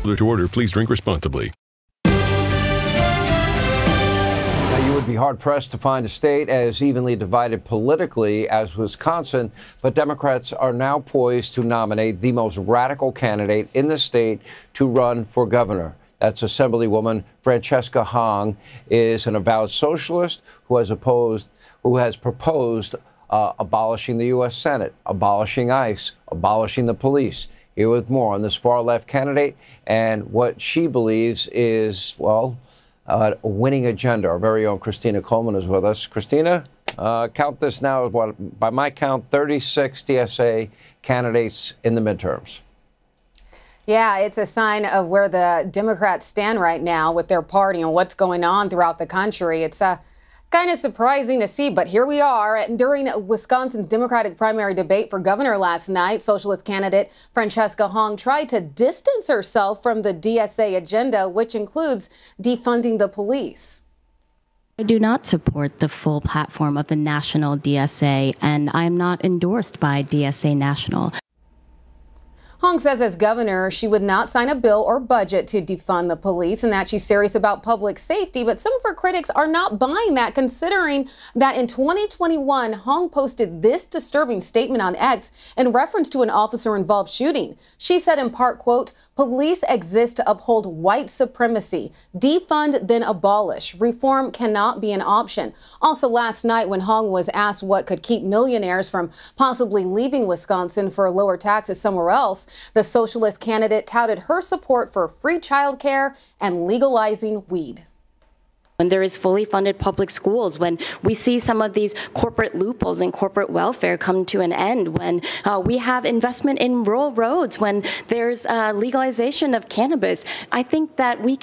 popular to order. Please drink responsibly. Now, you would be hard-pressed to find a state as evenly divided politically as Wisconsin, but Democrats are now poised to nominate the most radical candidate in the state to run for governor. That's Assemblywoman Francesca Hong, is an avowed socialist who has proposed abolishing the U.S. Senate, abolishing ICE, abolishing the police. Here with more on this far-left candidate and what she believes is, well, a winning agenda. Our very own Christina Coleman is with us. Christina, count this now. By my count, 36 DSA candidates in the midterms. Yeah, it's a sign of where the Democrats stand right now with their party and what's going on throughout the country. It's kind of surprising to see, but here we are. During Wisconsin's Democratic primary debate for governor last night, socialist candidate Francesca Hong tried to distance herself from the DSA agenda, which includes defunding the police. I do not support the full platform of the national DSA, and I'm not endorsed by DSA National. Hong says as governor, she would not sign a bill or budget to defund the police and that she's serious about public safety. But some of her critics are not buying that, considering that in 2021, Hong posted this disturbing statement on X in reference to an officer-involved shooting. She said in part, quote, "Police exist to uphold white supremacy. Defund, then abolish. Reform cannot be an option." Also last night, when Hong was asked what could keep millionaires from possibly leaving Wisconsin for lower taxes somewhere else, the socialist candidate touted her support for free childcare and legalizing weed. When there is fully funded public schools, when we see some of these corporate loopholes and corporate welfare come to an end, when we have investment in rural roads, when there's legalization of cannabis, I think that we